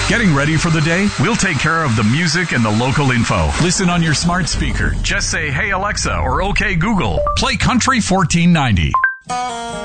Getting ready for the day? We'll take care of the music and the local info. Listen on your smart speaker. Just say, "Hey Alexa," or "Okay Google, play Country 1490."